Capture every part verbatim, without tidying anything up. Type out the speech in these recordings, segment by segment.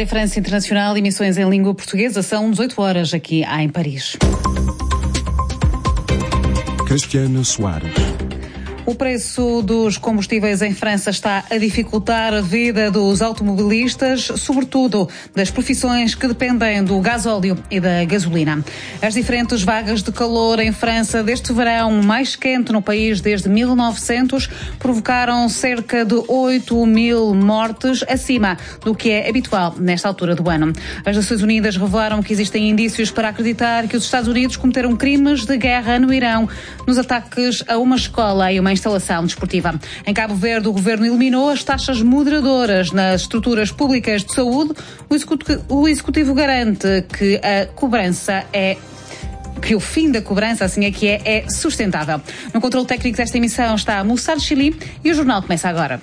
Rádio França Internacional, emissões em língua portuguesa, são dezoito horas aqui em Paris. Cristiana Soares. O preço dos combustíveis em França está a dificultar a vida dos automobilistas, sobretudo das profissões que dependem do gasóleo e da gasolina. As diferentes vagas de calor em França deste verão mais quente no país desde mil e novecentos provocaram cerca de oito mil mortes, acima do que é habitual nesta altura do ano. As Nações Unidas revelaram que existem indícios para acreditar que os Estados Unidos cometeram crimes de guerra no Irão nos ataques a uma escola e uma instalação desportiva. Em Cabo Verde, o governo eliminou as taxas moderadoras nas estruturas públicas de saúde. O executivo, o executivo garante que a cobrança é que o fim da cobrança, assim é que é, é sustentável. No controle técnico desta emissão está Mussar Chili e o jornal começa agora.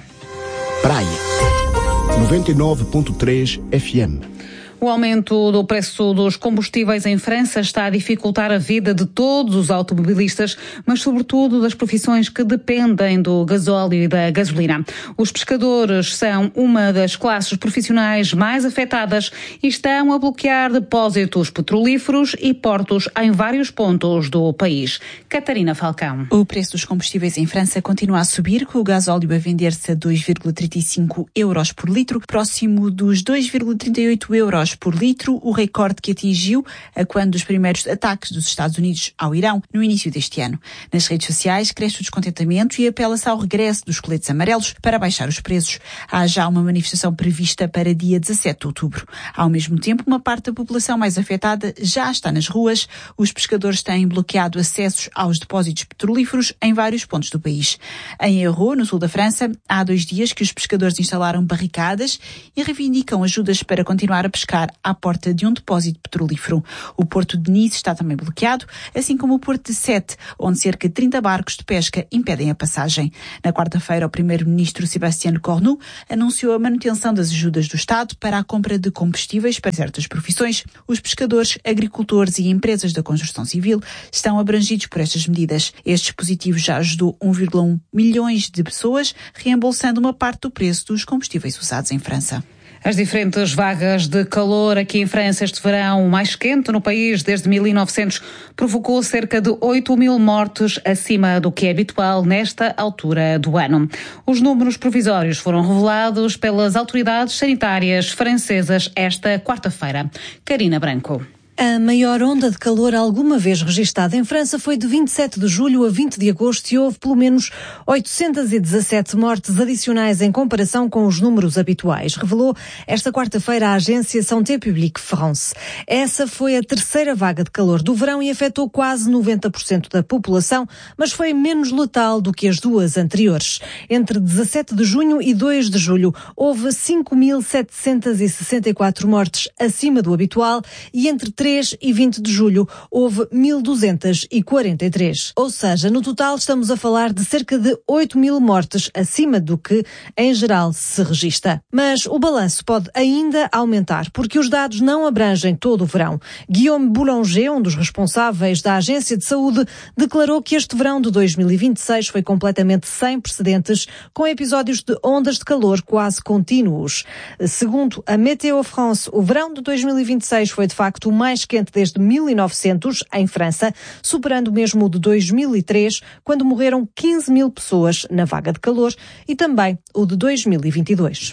Praia noventa e nove ponto três F M. O aumento do preço dos combustíveis em França está a dificultar a vida de todos os automobilistas, mas sobretudo das profissões que dependem do gasóleo e da gasolina. Os pescadores são uma das classes profissionais mais afetadas e estão a bloquear depósitos petrolíferos e portos em vários pontos do país. Catarina Falcão. O preço dos combustíveis em França continua a subir, com o gasóleo a vender-se a dois vírgula trinta e cinco euros por litro, próximo dos dois vírgula trinta e oito euros por litro, o recorde que atingiu a quando dos primeiros ataques dos Estados Unidos ao Irão no início deste ano. Nas redes sociais cresce o descontentamento e apela-se ao regresso dos coletes amarelos para baixar os preços. Há já uma manifestação prevista para dia dezassete de outubro. Ao mesmo tempo, uma parte da população mais afetada já está nas ruas. Os pescadores têm bloqueado acessos aos depósitos petrolíferos em vários pontos do país. Em Hérault, no sul da França, há dois dias que os pescadores instalaram barricadas e reivindicam ajudas para continuar a pescar à porta de um depósito petrolífero. O porto de Nice está também bloqueado, assim como o porto de Sète, onde cerca de trinta barcos de pesca impedem a passagem. Na quarta-feira, o primeiro-ministro Sébastien Lecornu anunciou a manutenção das ajudas do Estado para a compra de combustíveis para certas profissões. Os pescadores, agricultores e empresas da construção civil estão abrangidos por estas medidas. Este dispositivo já ajudou um vírgula um milhões de pessoas, reembolsando uma parte do preço dos combustíveis usados em França. As diferentes vagas de calor aqui em França este verão, o mais quente no país desde mil e novecentos, provocou cerca de oito mil mortes, acima do que é habitual nesta altura do ano. Os números provisórios foram revelados pelas autoridades sanitárias francesas esta quarta-feira. Karina Branco. A maior onda de calor alguma vez registada em França foi de vinte e sete de julho a vinte de agosto e houve pelo menos oitocentas e dezassete mortes adicionais em comparação com os números habituais, revelou esta quarta-feira a agência Santé Publique France. Essa foi a terceira vaga de calor do verão e afetou quase noventa por cento da população, mas foi menos letal do que as duas anteriores. Entre dezassete de junho e dois de julho houve cinco mil setecentas e sessenta e quatro mortes acima do habitual e entre três e vinte de julho houve mil duzentas e quarenta e três. Ou seja, no total estamos a falar de cerca de oito mil mortes acima do que, em geral, se registra. Mas o balanço pode ainda aumentar, porque os dados não abrangem todo o verão. Guillaume Boulanger, um dos responsáveis da Agência de Saúde, declarou que este verão de dois mil e vinte e seis foi completamente sem precedentes, com episódios de ondas de calor quase contínuos. Segundo a Météo France, o verão de dois mil e vinte e seis foi de facto o mais quente desde mil e novecentos, em França, superando mesmo o de dois mil e três, quando morreram quinze mil pessoas na vaga de calor, e também o de dois mil e vinte e dois.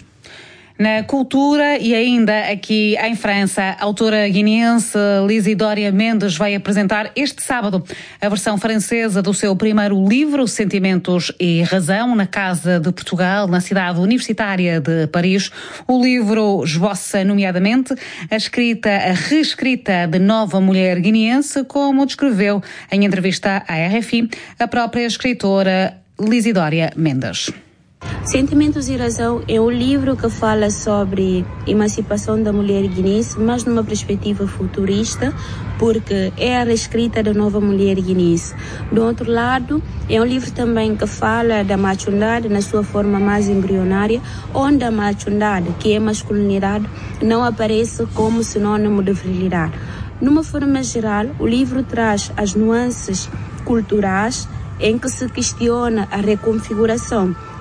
Na cultura e ainda aqui em França, a autora guineense Lisidória Mendes vai apresentar este sábado a versão francesa do seu primeiro livro, Sentimentos e Razão, na Casa de Portugal, na cidade universitária de Paris. O livro esboça, nomeadamente, a escrita, a reescrita de nova mulher guineense, como descreveu em entrevista à R F I a própria escritora Lisidória Mendes. Sentimentos e Razão é um livro que fala sobre emancipação da mulher guineense, mas numa perspectiva futurista, porque é a reescrita da nova mulher guineense. Do outro lado, é um livro também que fala da machundade na sua forma mais embrionária, onde a machundade, que é masculinidade, não aparece como sinônimo de virilidade. Numa forma geral, o livro traz as nuances culturais em que se questiona a reconfiguração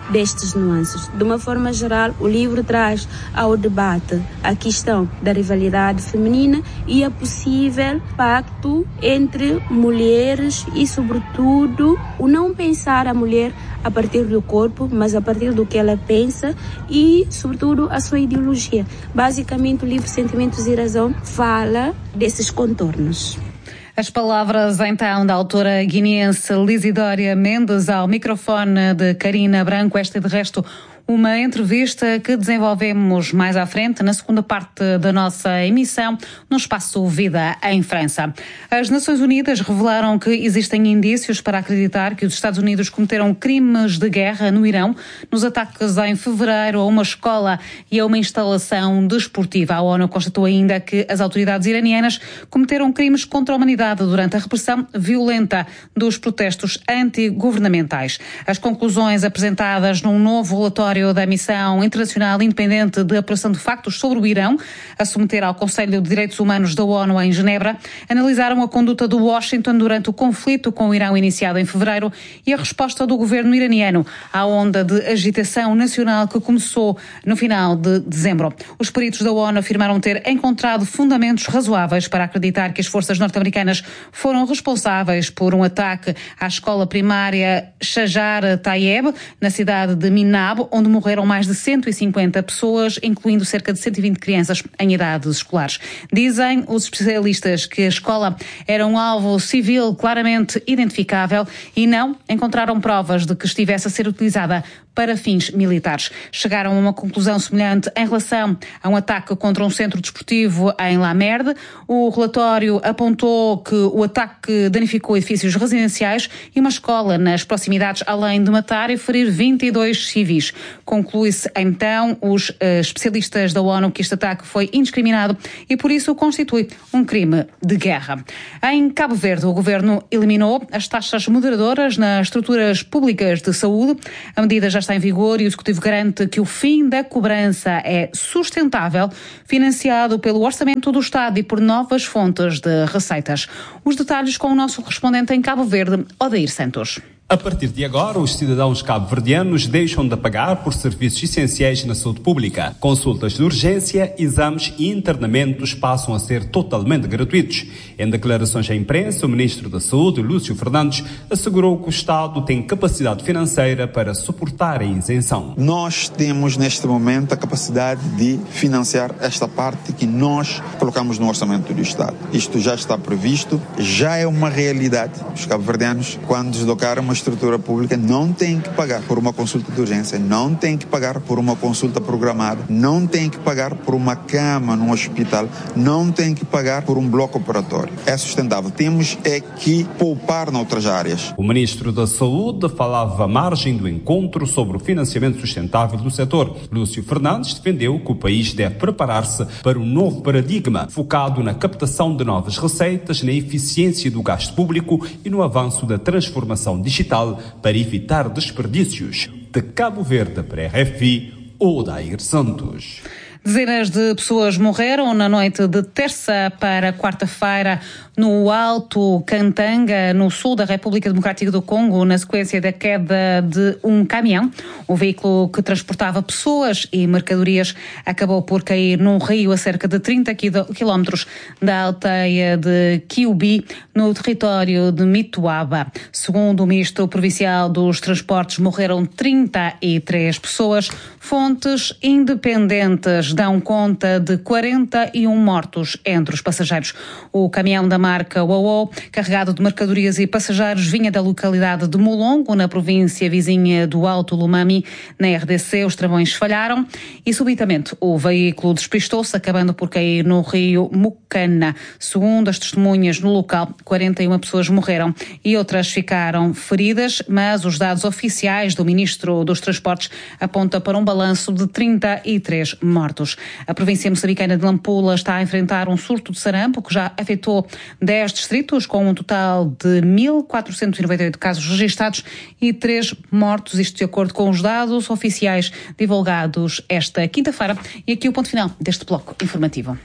destes nuances. De uma forma geral, o livro traz ao debate a questão da rivalidade feminina e a possível pacto entre mulheres e, sobretudo, o não pensar a mulher a partir do corpo, mas a partir do que ela pensa e, sobretudo, a sua ideologia. Basicamente, o livro Sentimentos e Razão fala desses contornos. As palavras, então, da autora guineense Lisidória Mendes ao microfone de Karina Branco. Esta, de resto, uma entrevista que desenvolvemos mais à frente, na segunda parte da nossa emissão, no espaço Vida em França. As Nações Unidas revelaram que existem indícios para acreditar que os Estados Unidos cometeram crimes de guerra no Irão nos ataques em fevereiro a uma escola e a uma instalação desportiva. A ONU constatou ainda que as autoridades iranianas cometeram crimes contra a humanidade durante a repressão violenta dos protestos antigovernamentais. As conclusões apresentadas num novo relatório da Missão Internacional Independente de Apuração de Factos sobre o Irão, a submeter ao Conselho de Direitos Humanos da ONU em Genebra, analisaram a conduta do Washington durante o conflito com o Irão iniciado em fevereiro e a resposta do governo iraniano à onda de agitação nacional que começou no final de dezembro. Os peritos da ONU afirmaram ter encontrado fundamentos razoáveis para acreditar que as forças norte-americanas foram responsáveis por um ataque à escola primária Shajar Tayeb, na cidade de Minab, onde morreram mais de cento e cinquenta pessoas, incluindo cerca de cento e vinte crianças em idades escolares. Dizem os especialistas que a escola era um alvo civil claramente identificável e não encontraram provas de que estivesse a ser utilizada para fins militares. Chegaram a uma conclusão semelhante em relação a um ataque contra um centro desportivo em La Merde. O relatório apontou que o ataque danificou edifícios residenciais e uma escola nas proximidades, além de matar e ferir vinte e dois civis. Conclui-se então, os uh, especialistas da ONU, que este ataque foi indiscriminado e por isso constitui um crime de guerra. Em Cabo Verde, o governo eliminou as taxas moderadoras nas estruturas públicas de saúde. A medida já está em vigor e o Executivo garante que o fim da cobrança é sustentável, financiado pelo Orçamento do Estado e por novas fontes de receitas. Os detalhes com o nosso correspondente em Cabo Verde, Odair Santos. A partir de agora, os cidadãos cabo-verdianos deixam de pagar por serviços essenciais na saúde pública. Consultas de urgência, exames e internamentos passam a ser totalmente gratuitos. Em declarações à imprensa, o Ministro da Saúde, Lúcio Fernandes, assegurou que o Estado tem capacidade financeira para suportar a isenção. Nós temos, neste momento, a capacidade de financiar esta parte que nós colocamos no Orçamento do Estado. Isto já está previsto, já é uma realidade. Os cabo-verdianos, quando deslocaram uma estrutura pública, não tem que pagar por uma consulta de urgência, não tem que pagar por uma consulta programada, não tem que pagar por uma cama num hospital, não tem que pagar por um bloco operatório. É sustentável. Temos é que poupar noutras áreas. O Ministro da Saúde falava à margem do encontro sobre o financiamento sustentável do setor. Lúcio Fernandes defendeu que o país deve preparar-se para um novo paradigma, focado na captação de novas receitas, na eficiência do gasto público e no avanço da transformação digital para evitar desperdícios. De Cabo Verde para a R F I, Odair Santos. Dezenas de pessoas morreram na noite de terça para quarta-feira no Alto Kantanga, no sul da República Democrática do Congo, na sequência da queda de um caminhão. O veículo que transportava pessoas e mercadorias acabou por cair num rio a cerca de trinta quilómetros da aldeia de Kiubi, no território de Mituaba. Segundo o Ministro Provincial dos Transportes, morreram trinta e três pessoas. Fontes independentes dão conta de quarenta e um mortos entre os passageiros. O caminhão da marca Uou, carregado de mercadorias e passageiros, vinha da localidade de Mulongo, na província vizinha do Alto Lumami. Na R D C, os travões falharam e, subitamente, o veículo despistou-se, acabando por cair no rio Mucana. Segundo as testemunhas no local, quarenta e uma pessoas morreram e outras ficaram feridas, mas os dados oficiais do Ministro dos Transportes apontam para um balanço de trinta e três mortos. A província moçambicana de Nampula está a enfrentar um surto de sarampo que já afetou dez distritos, com um total de mil quatrocentos e noventa e oito casos registados e três mortos, isto de acordo com os dados oficiais divulgados esta quinta-feira. E aqui o ponto final deste bloco informativo.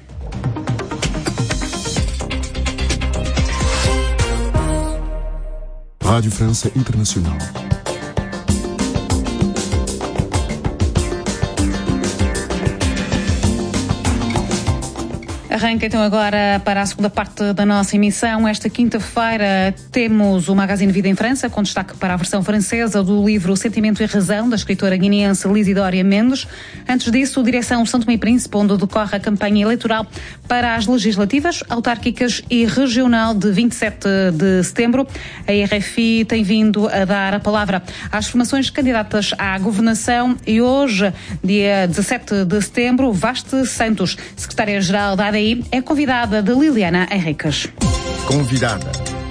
Rádio França Internacional. Arranca então agora para a segunda parte da nossa emissão. Esta quinta-feira temos o Magazine Vida em França, com destaque para a versão francesa do livro Sentimento e Razão, da escritora guineense Lisidória Mendes. Antes disso, direção São Tomé e Príncipe, onde decorre a campanha eleitoral para as legislativas, autárquicas e regional de vinte e sete de setembro. A R F I tem vindo a dar a palavra às formações candidatas à governação e hoje, dia dezassete de setembro, Vaste Santos, secretária-geral da A D I, é convidada de Liliana Henriques. Convidada.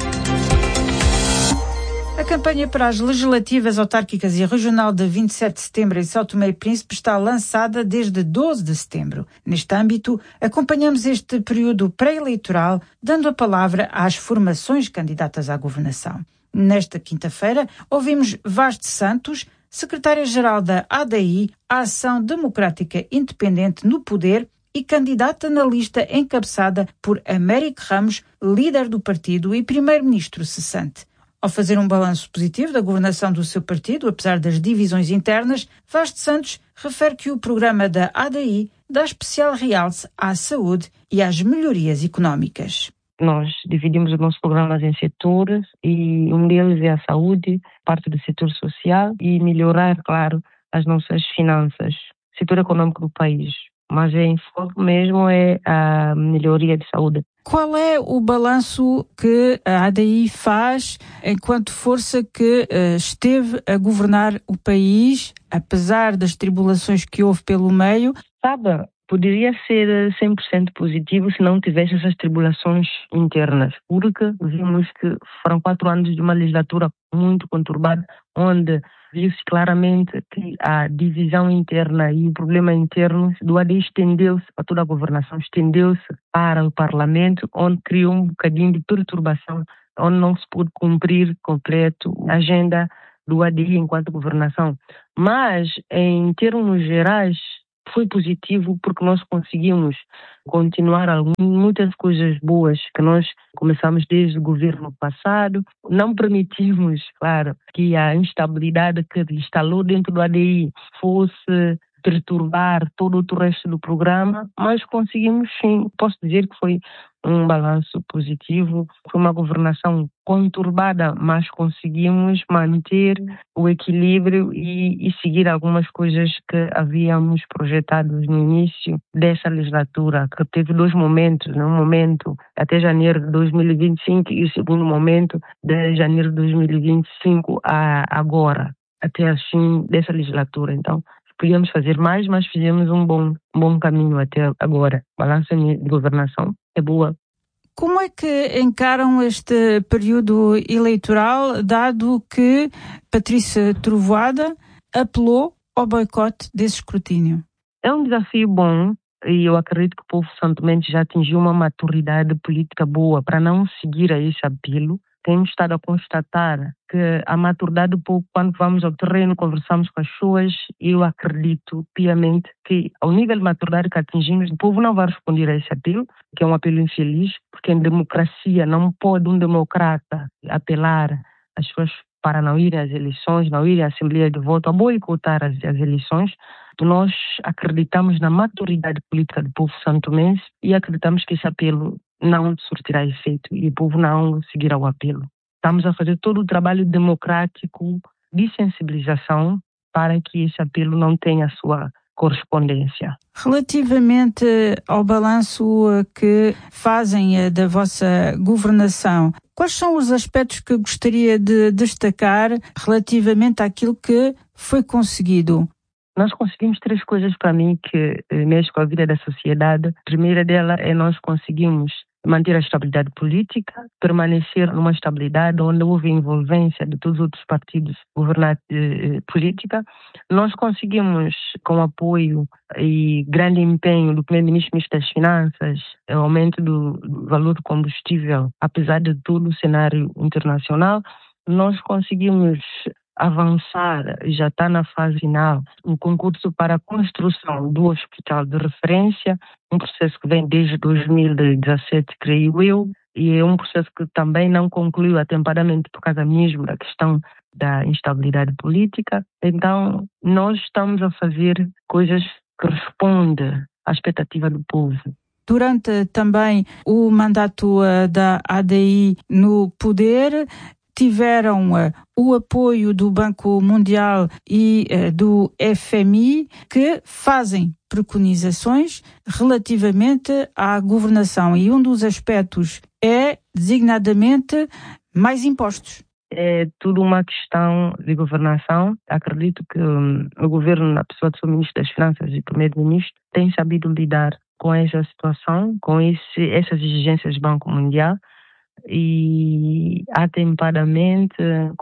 A campanha para as legislativas autárquicas e regional de vinte e sete de setembro em São Tomé e Príncipe está lançada desde doze de setembro. Neste âmbito, acompanhamos este período pré-eleitoral, dando a palavra às formações candidatas à governação. Nesta quinta-feira, ouvimos Vaste Santos, secretária-geral da A D I, a Ação Democrática Independente no Poder, e candidata na lista encabeçada por Américo Ramos, líder do partido e primeiro-ministro cessante. Ao fazer um balanço positivo da governação do seu partido, apesar das divisões internas, Vaste Santos refere que o programa da A D I dá especial realce à saúde e às melhorias económicas. Nós dividimos os nossos programas em setores e um deles é a saúde, parte do setor social e melhorar, claro, as nossas finanças, setor econômico do país. Mas em foco mesmo é a melhoria de saúde. Qual é o balanço que a A D I faz enquanto força que uh, esteve a governar o país, apesar das tribulações que houve pelo meio? Sabe, poderia ser cem por cento positivo se não tivesse essas tribulações internas, porque vimos que foram quatro anos de uma legislatura muito conturbada, onde viu-se claramente que a divisão interna e o problema interno do A D I estendeu-se para toda a governação, estendeu-se para o Parlamento, onde criou um bocadinho de perturbação, onde não se pôde cumprir completo a agenda do A D I enquanto governação. Mas, em termos gerais, foi positivo porque nós conseguimos continuar algumas, muitas coisas boas que nós começamos desde o governo passado. Não permitimos, claro, que a instabilidade que instalou dentro do A D I fosse perturbar todo o resto do programa, mas conseguimos sim, posso dizer que foi um balanço positivo, foi uma governação conturbada, mas conseguimos manter o equilíbrio e, e seguir algumas coisas que havíamos projetado no início dessa legislatura, que teve dois momentos, um momento até janeiro de dois mil e vinte e cinco e o segundo momento de janeiro de dois mil e vinte e cinco a agora, até o fim dessa legislatura. Então, podíamos fazer mais, mas fizemos um bom, um bom caminho até agora. Balança de governação é boa. Como é que encaram este período eleitoral, dado que Patrícia Trovoada apelou ao boicote desse escrutínio? É um desafio bom e eu acredito que o povo santomense já atingiu uma maturidade política boa para não seguir a esse apelo. Temos estado a constatar que a maturidade do povo, quando vamos ao terreno, conversamos com as pessoas, eu acredito piamente que ao nível de maturidade que atingimos, o povo não vai responder a esse apelo, que é um apelo infeliz, porque em democracia não pode um democrata apelar às pessoas para não irem às eleições, não irem à Assembleia de Voto, a boicotar as, as eleições. Nós acreditamos na maturidade política do povo santomense e acreditamos que esse apelo não surtirá efeito e o povo não seguirá o apelo. Estamos a fazer todo o trabalho democrático de sensibilização para que esse apelo não tenha a sua correspondência. Relativamente ao balanço que fazem da vossa governação, quais são os aspectos que gostaria de destacar relativamente àquilo que foi conseguido? Nós conseguimos três coisas para mim que mexem com a vida da sociedade. A primeira dela é nós conseguimos manter a estabilidade política, permanecer numa estabilidade onde houve envolvência de todos os outros partidos governantes eh, política. Nós conseguimos, com apoio e grande empenho do primeiro-ministro, ministro das Finanças, o aumento do, do valor do combustível, apesar de todo o cenário internacional, nós conseguimos avançar, já está na fase final, um concurso para a construção do hospital de referência, um processo que vem desde dois mil e dezassete, creio eu, e é um processo que também não concluiu atempadamente por causa mesmo da questão da instabilidade política. Então, nós estamos a fazer coisas que respondem à expectativa do povo. durante também o mandato uh, da A D I no poder, tiveram uh, o apoio do Banco Mundial e uh, do F M I, que fazem preconizações relativamente à governação. E um dos aspectos é, designadamente, mais impostos. É tudo uma questão de governação. Acredito que um, o governo, na pessoa do seu ministro das Finanças e primeiro-ministro, tem sabido lidar com essa situação, com esse, essas exigências do Banco Mundial e atempadamente,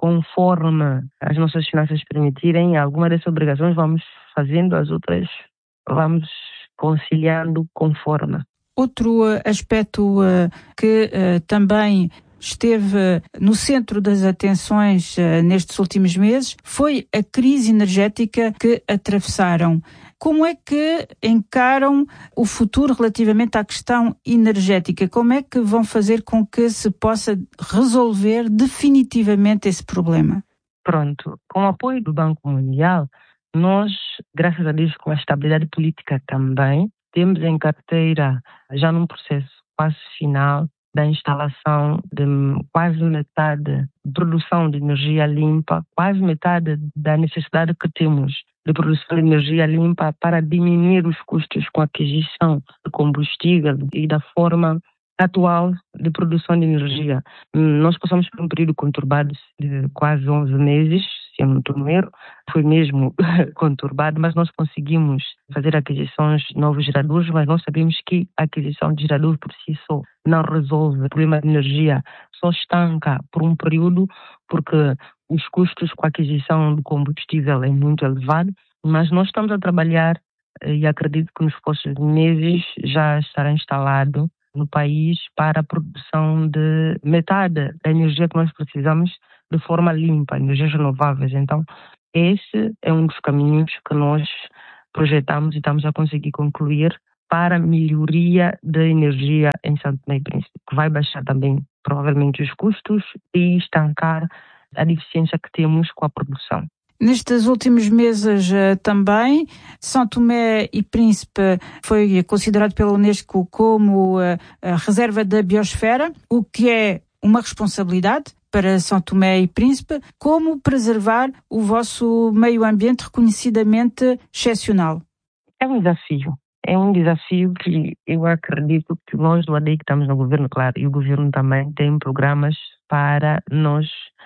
conforme as nossas finanças permitirem, algumas dessas obrigações vamos fazendo, as outras vamos conciliando conforme. Outro aspecto uh, que uh, também esteve no centro das atenções uh, nestes últimos meses foi a crise energética que atravessaram. Como é que encaram o futuro relativamente à questão energética? Como é que vão fazer com que se possa resolver definitivamente esse problema? Pronto, com o apoio do Banco Mundial, nós, graças a Deus, com a estabilidade política também, temos em carteira, já num processo quase final, da instalação de quase metade de produção de energia limpa, quase metade da necessidade que temos de produção de energia limpa para diminuir os custos com a aquisição de combustível e da forma atual de produção de energia. Nós passamos por um período conturbado de quase onze meses, se eu não estou no erro, foi mesmo conturbado, mas nós conseguimos fazer aquisições de novos geradores, mas nós sabemos que a aquisição de geradores por si só não resolve o problema de energia, só estanca por um período, porque os custos com a aquisição do combustível é muito elevado, mas nós estamos a trabalhar e acredito que nos próximos meses já estará instalado no país para a produção de metade da energia que nós precisamos de forma limpa, energias renováveis. Então, esse é um dos caminhos que nós projetamos e estamos a conseguir concluir para a melhoria da energia em São Tomé e Príncipe, que vai baixar também, provavelmente, os custos e estancar a deficiência que temos com a produção. Nestes últimos meses uh, também, São Tomé e Príncipe foi considerado pela Unesco como uh, a reserva da biosfera, o que é uma responsabilidade para São Tomé e Príncipe. Como preservar o vosso meio ambiente reconhecidamente excepcional? É um desafio. É um desafio que eu acredito que nós do A D I que estamos no governo, claro, e o governo também tem programas para nós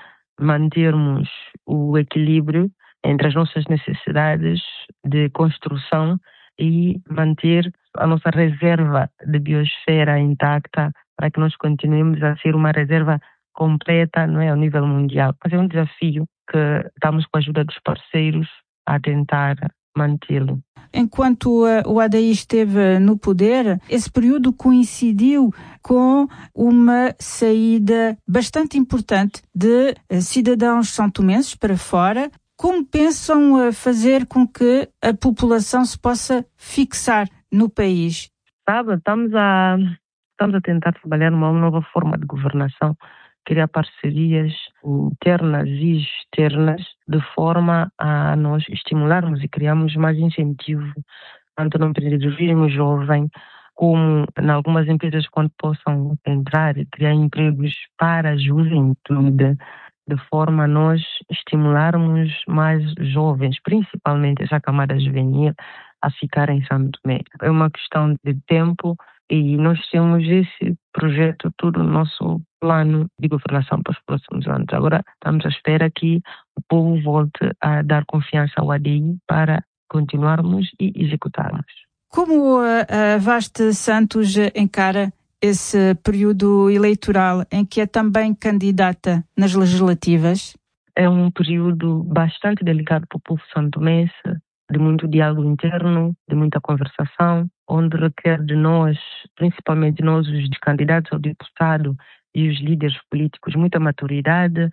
mantermos o equilíbrio entre as nossas necessidades de construção e manter a nossa reserva de biosfera intacta para que nós continuemos a ser uma reserva completa, não é, ao nível mundial. Mas é um desafio que estamos com a ajuda dos parceiros a tentar mantê-lo. Enquanto o A D I esteve no poder, esse período coincidiu com uma saída bastante importante de cidadãos são-tomenses para fora. Como pensam fazer com que a população se possa fixar no país? Sabe, estamos a, estamos a tentar trabalhar numa nova forma de governação, criar parcerias internas e externas de forma a nós estimularmos e criarmos mais incentivo tanto no empreendedorismo jovem como em algumas empresas quando possam entrar e criar empregos para a juventude, de forma a nós estimularmos mais jovens, principalmente essa camada juvenil, a ficar em São Tomé. É uma questão de tempo e nós temos esse projeto, todo o nosso plano de governação para os próximos anos. Agora estamos à espera que o povo volte a dar confiança ao A D I para continuarmos e executarmos. Como a Vaste Santos encara esse período eleitoral em que é também candidata nas legislativas? É um período bastante delicado para o povo santomense, de muito diálogo interno, de muita conversação, onde requer de nós, principalmente nós os candidatos ao deputado e os líderes políticos, muita maturidade,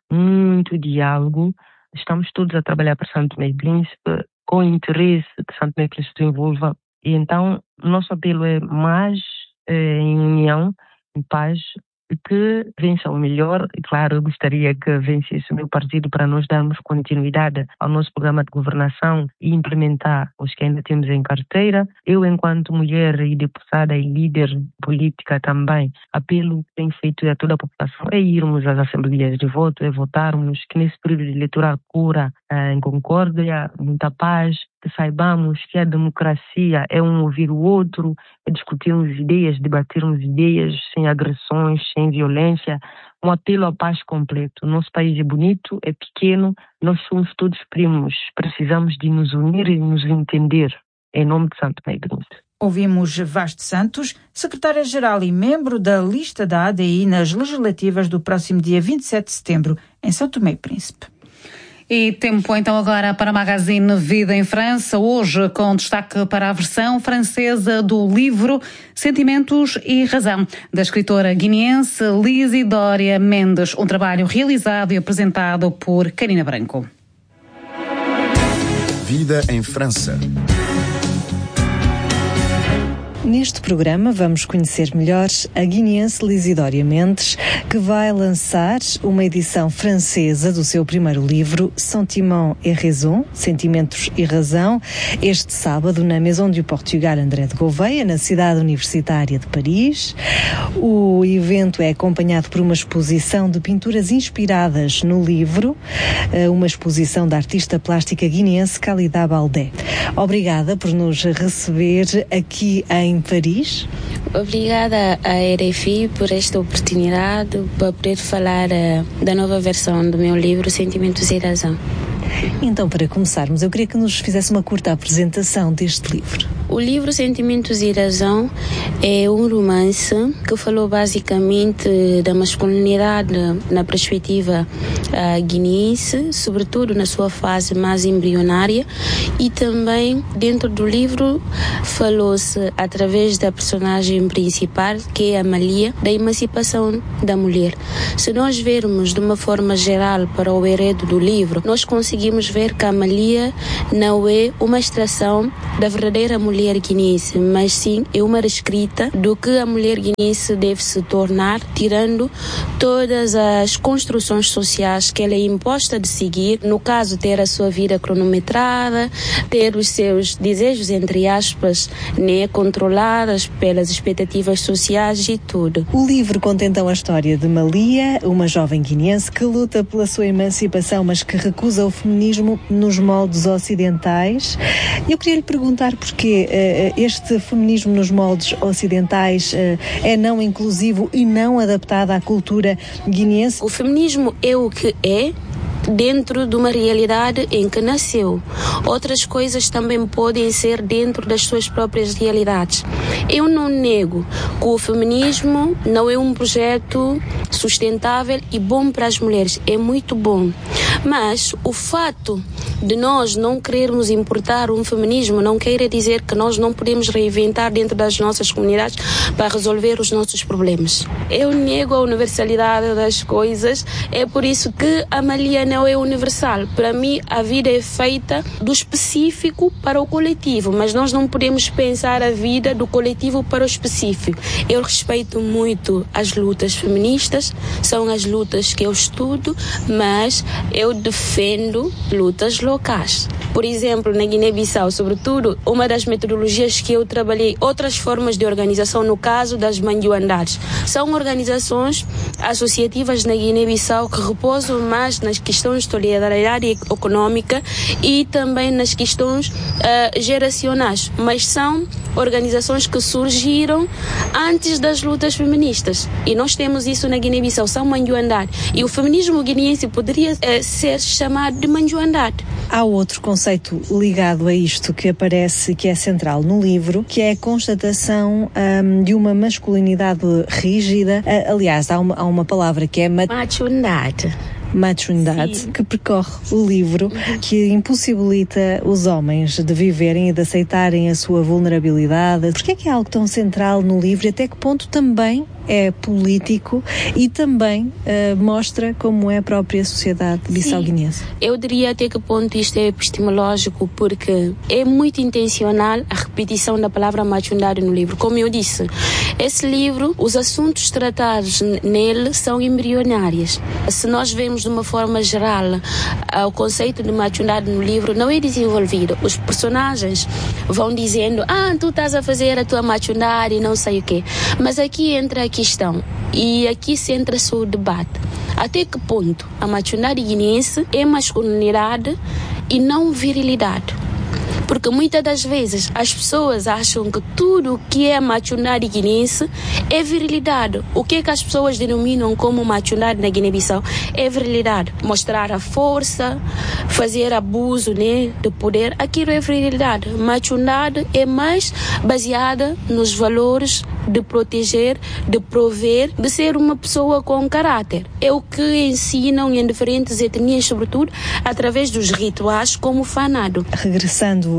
muito diálogo. Estamos todos a trabalhar para São Tomé e Príncipe, com interesse que São Tomé e Príncipe se envolva. E então, nosso apelo é mais é, em união, em paz, que vença o melhor. E claro, eu gostaria que vencesse o meu partido para nós darmos continuidade ao nosso programa de governação e implementar os que ainda temos em carteira. Eu, enquanto mulher e deputada e líder política também, apelo que tenho feito a toda a população é irmos às assembleias de voto, é votarmos, que nesse período eleitoral cura em concórdia, muita paz, que saibamos que a democracia é um ouvir o outro, é discutirmos ideias, debatermos ideias sem agressões, sem violência, um apelo à paz completo. Nosso país é bonito, é pequeno, nós somos todos primos, precisamos de nos unir e nos entender, em nome de Santo Tomé e Príncipe. Ouvimos Vaz Santos, secretária-geral e membro da lista da A D I nas legislativas do próximo dia vinte e sete de setembro, em São Tomé e Príncipe. E tempo então agora para a Magazine Vida em França, hoje com destaque para a versão francesa do livro Sentimentos e Razão, da escritora guineense Lisidória Mendes, um trabalho realizado e apresentado por Karina Branco. Vida em França. Neste programa vamos conhecer melhor a guineense Lisidória Mendes, que vai lançar uma edição francesa do seu primeiro livro, Sentiments et Raison, Sentimentos e Razão, este sábado na Maison du Portugal André de Gouveia, na cidade universitária de Paris. O evento é acompanhado por uma exposição de pinturas inspiradas no livro, uma exposição da artista plástica guineense Khalida Baldé. Obrigada por nos receber aqui em Paris. Obrigada à R F I por esta oportunidade para poder falar uh, da nova versão do meu livro Sentimentos e Razão. Então, para começarmos, eu queria que nos fizesse uma curta apresentação deste livro. O livro Sentimentos e Razão é um romance que falou basicamente da masculinidade na perspectiva uh, guineense, sobretudo na sua fase mais embrionária, e também dentro do livro falou-se através da personagem principal, que é a Malia, da emancipação da mulher. Se nós vermos de uma forma geral para o enredo do livro, nós conseguimos ver que a Malia não é uma extração da verdadeira mulher guineense, mas sim é uma reescrita do que a mulher guineense deve se tornar, tirando todas as construções sociais que ela é imposta de seguir, no caso ter a sua vida cronometrada, ter os seus desejos, entre aspas, né, controladas pelas expectativas sociais e tudo. O livro conta então a história de Malia, uma jovem guineense que luta pela sua emancipação, mas que recusa o feminismo nos moldes ocidentais. Eu queria lhe perguntar porquê uh, este feminismo nos moldes ocidentais uh, é não inclusivo e não adaptado à cultura guineense. O feminismo é o que é dentro de uma realidade em que nasceu. Outras coisas também podem ser dentro das suas próprias realidades. Eu não nego que o feminismo não é um projeto sustentável e bom para as mulheres. É muito bom. Mas o fato de nós não querermos importar um feminismo não quer dizer que nós não podemos reinventar dentro das nossas comunidades para resolver os nossos problemas. Eu nego a universalidade das coisas, é por isso que a Malia não é universal. Para mim, a vida é feita do específico para o coletivo, mas nós não podemos pensar a vida do coletivo para o específico. Eu respeito muito as lutas feministas, são as lutas que eu estudo, mas eu defendo lutas locais. Por exemplo, na Guiné-Bissau, sobretudo, uma das metodologias que eu trabalhei, outras formas de organização, no caso das mandiuandades, são organizações associativas na Guiné-Bissau que repousam mais nas questões de solidariedade econômica e também nas questões uh, geracionais, mas são organizações que surgiram antes das lutas feministas. E nós temos isso na Guiné-Bissau, são mandiuandade. E o feminismo guineense poderia uh, ser chamado de mandiuandade. Há outro conceito ligado a isto que aparece, que é central no livro, que é a constatação um, de uma masculinidade rígida. Uh, aliás, há uma, há uma palavra que é machundade. Machundade, que percorre o livro, que impossibilita os homens de viverem e de aceitarem a sua vulnerabilidade. Porquê é que é algo tão central no livro e até que ponto também é político e também uh, mostra como é a própria sociedade bissau-guinense. Eu diria até que ponto isto é epistemológico, porque é muito intencional a repetição da palavra machundari no livro. Como eu disse, esse livro, os assuntos tratados nele são embrionários. Se nós vemos de uma forma geral o conceito de machundari no livro, não é desenvolvido. Os personagens vão dizendo, ah, tu estás a fazer a tua machundari, não sei o quê. Mas aqui entra a questão, e aqui centra-se o debate. Até que ponto a machundari guineense é masculinidade e não virilidade? Porque muitas das vezes as pessoas acham que tudo o que é machundari guineense é virilidade. O que é que as pessoas denominam como machundari na Guiné-Bissau é virilidade. Mostrar a força, fazer abuso, né, de poder, aquilo é virilidade. Machundari é mais baseada nos valores de proteger, de prover, de ser uma pessoa com caráter. É o que ensinam em diferentes etnias, sobretudo através dos rituais como o fanado. Regressando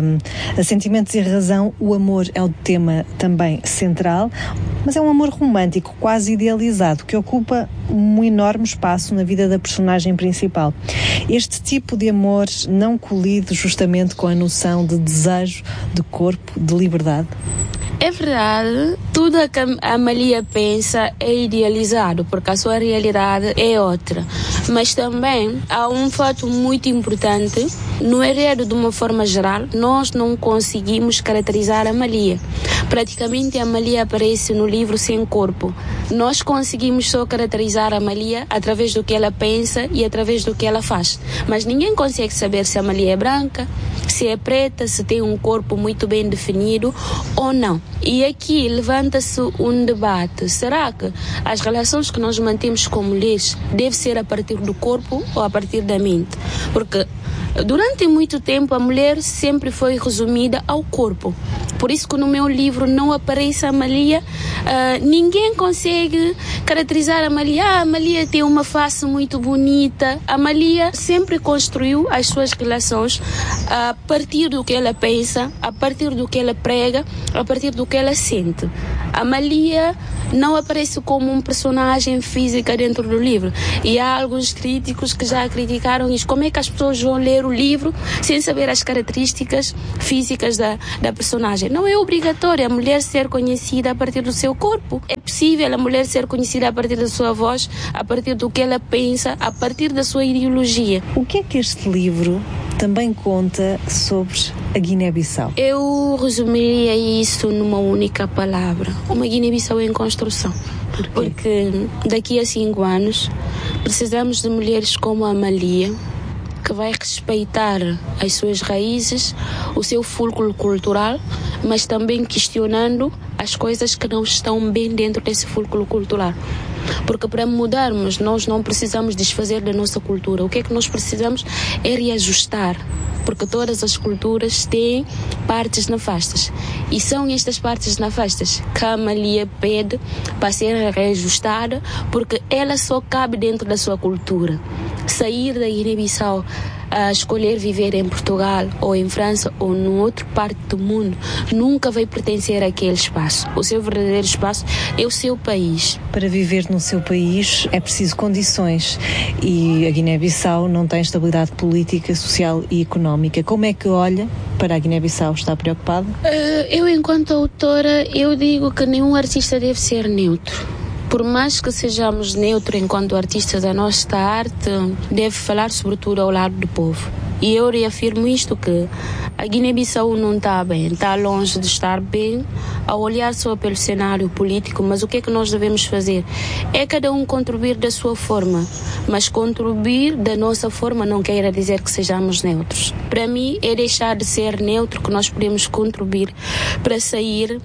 a, a Sentimentos e Razão, o amor é o tema também central, mas é um amor romântico, quase idealizado, que ocupa um enorme espaço na vida da personagem principal. Este tipo de amor não colide justamente com a noção de desejo, de corpo, de liberdade? É verdade, tudo o que a Amália pensa é idealizado, porque a sua realidade é outra. Mas também há um fato muito importante, no enredo de uma forma geral, nós não conseguimos caracterizar a Amália. Praticamente a Amália aparece no livro sem corpo. Nós conseguimos só caracterizar a Amália através do que ela pensa e através do que ela faz. Mas ninguém consegue saber se a Amália é branca, se é preta, se tem um corpo muito bem definido ou não. E aqui levanta-se um debate. Será que as relações que nós mantemos com mulheres devem ser a partir do corpo ou a partir da mente? Porque durante muito tempo a mulher sempre foi resumida ao corpo. Por isso que no meu livro não aparece a Amália. Uh, ninguém consegue caracterizar a Amália. Ah, a Amália tem uma face muito bonita. A Amália sempre construiu as suas relações a partir do que ela pensa, a partir do que ela prega, a partir do que ela sente. A Amália não aparece como um personagem física dentro do livro. E há alguns críticos que já criticaram isso. Como é que as pessoas vão ler o livro sem saber as características físicas da, da personagem? Não é obrigatório a mulher ser conhecida a partir do seu corpo. É possível a mulher ser conhecida a partir da sua voz, a partir do que ela pensa, a partir da sua ideologia. O que é que este livro também conta sobre a Guiné-Bissau? Eu resumiria isso numa única palavra. Uma Guiné-Bissau em construção. Por Porque daqui a cinco anos precisamos de mulheres como a Amália, que vai respeitar as suas raízes, o seu fulcro cultural, mas também questionando as coisas que não estão bem dentro desse fulcro cultural. Porque para mudarmos, nós não precisamos desfazer da nossa cultura. O que é que nós precisamos é reajustar. Porque todas as culturas têm partes nefastas. E são estas partes nefastas que a Amália pede para ser reajustada, porque ela só cabe dentro da sua cultura. Sair da Guiné-Bissau a escolher viver em Portugal ou em França ou em outra parte do mundo nunca vai pertencer àquele espaço. O seu verdadeiro espaço é o seu país. Para viver no seu país é preciso condições e a Guiné-Bissau não tem estabilidade política, social e económica. Como é que olha para a Guiné-Bissau? Está preocupada? Uh, eu, enquanto autora, eu digo que nenhum artista deve ser neutro. Por mais que sejamos neutros enquanto artistas, a nossa arte deve falar sobretudo ao lado do povo. E eu reafirmo isto, que a Guiné-Bissau não está bem, está longe de estar bem a olhar só pelo cenário político, mas o que é que nós devemos fazer? É cada um contribuir da sua forma, mas contribuir da nossa forma não quer dizer que sejamos neutros. Para mim é deixar de ser neutro que nós podemos contribuir para sair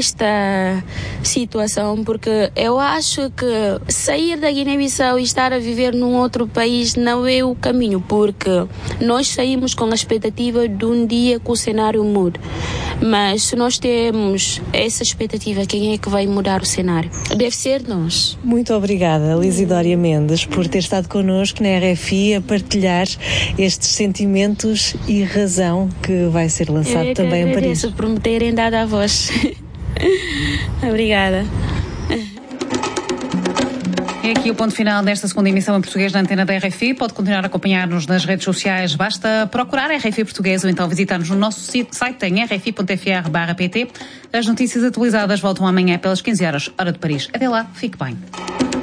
nesta situação, porque eu acho que sair da Guiné-Bissau e estar a viver num outro país não é o caminho, porque nós saímos com a expectativa de um dia que o cenário mude. Mas se nós temos essa expectativa, quem é que vai mudar o cenário? Deve ser nós. Muito obrigada, Lisidória Mendes, por ter estado connosco na R F I a partilhar estes sentimentos e razão que vai ser lançado Eu também em Paris. Eu por me terem dado a voz. Obrigada. É aqui o ponto final desta segunda emissão em português da Antena da R F I. Pode continuar a acompanhar-nos nas redes sociais. Basta procurar R F I Português ou então visitar-nos no nosso site em r f i ponto f r barra p t. As notícias atualizadas voltam amanhã pelas quinze horas, hora de Paris. Até lá, fique bem.